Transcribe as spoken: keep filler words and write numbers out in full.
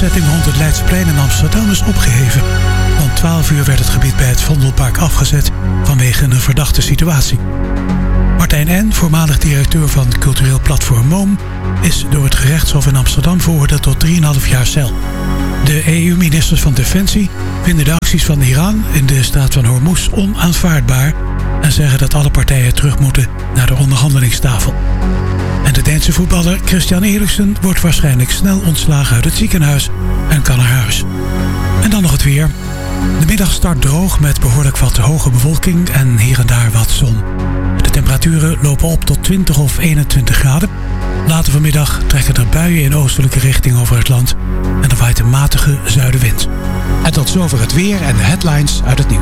bezetting rond het Leidsplein in Amsterdam is opgeheven. Rond twaalf uur werd het gebied bij het Vondelpark afgezet vanwege een verdachte situatie. Martijn N., voormalig directeur van cultureel platform Moom, is door het gerechtshof in Amsterdam veroordeeld tot drieënhalf jaar cel. De E U-ministers van Defensie vinden de acties van Iran in de straat van Hormuz onaanvaardbaar en zeggen dat alle partijen terug moeten naar de onderhandelingstafel. En de Deense voetballer Christian Eriksen wordt waarschijnlijk snel ontslagen uit het ziekenhuis en kan naar huis. En dan nog het weer. De middag start droog met behoorlijk wat hoge bewolking en hier en daar wat zon. De temperaturen lopen op tot twintig of eenentwintig graden. Later vanmiddag trekken er buien in oostelijke richting over het land en er waait een matige zuidenwind. En tot zover het weer en de headlines uit het nieuws.